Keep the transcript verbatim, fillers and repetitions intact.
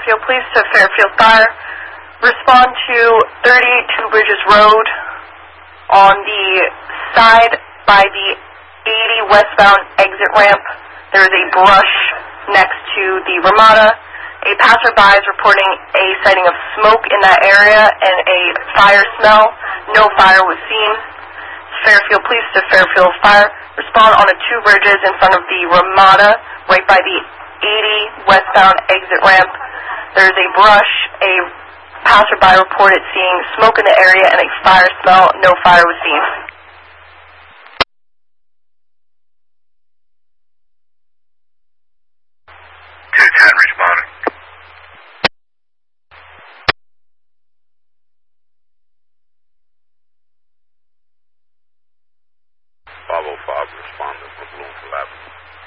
Fairfield Police to Fairfield Fire. Respond to thirty-eight Two Bridges Road on the side by the eighty westbound exit ramp. There is a brush next to the Ramada. A passerby is reporting a sighting of smoke in that area and a fire smell. No fire was seen. Fairfield Police to Fairfield Fire. Respond on the two bridges in front of the Ramada, right by the eighty westbound exit ramp. There is a brush. A passerby reported seeing smoke in the area and a fire smell. No fire was seen.